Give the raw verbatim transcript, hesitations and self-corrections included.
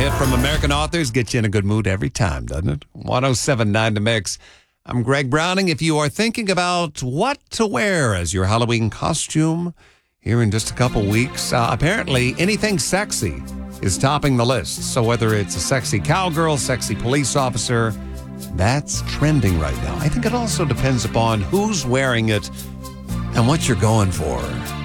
hit from American authors gets you in a good mood every time, doesn't it? one oh seven point nine The Mix. I'm Greg Browning. If you are thinking about what to wear as your Halloween costume here in just a couple weeks, uh, apparently anything sexy is topping the list. So whether it's a sexy cowgirl, sexy police officer, that's trending right now. I think it also depends upon who's wearing it and what you're going for.